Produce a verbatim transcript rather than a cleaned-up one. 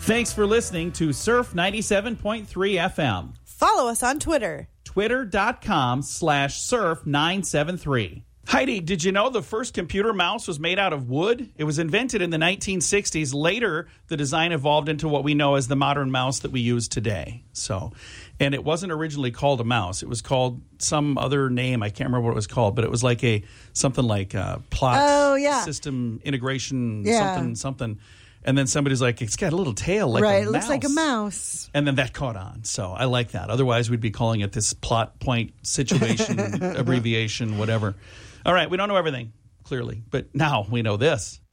Thanks for listening to Surf ninety-seven point three F M. Follow us on Twitter. Twitter.com slash surf 973. Heidi, did you know the first computer mouse was made out of wood? It was invented in the nineteen sixties. Later, the design evolved into what we know as the modern mouse that we use today. So, and it wasn't originally called a mouse. It was called some other name. I can't remember what it was called, but it was like a something like a plot oh, yeah. system integration, yeah. something, something. And then somebody's like, it's got a little tail like right, a mouse. Right, it looks like a mouse. And then that caught on. So I like that. Otherwise, we'd be calling it this plot point situation, abbreviation, whatever. All right, we don't know everything, clearly. But now we know this.